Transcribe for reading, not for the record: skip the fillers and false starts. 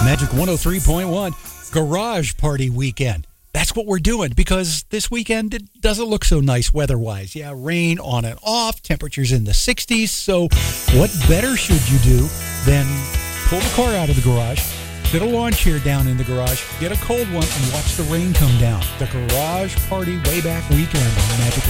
Magic 103.1, Garage Party Weekend. That's what we're doing because this weekend it doesn't look so nice weather-wise. Yeah, rain on and off, temperatures in the 60s. So what better should you do than pull the car out of the garage, sit a lawn chair down in the garage, get a cold one, and watch the rain come down. The Garage Party Way Back Weekend on Magic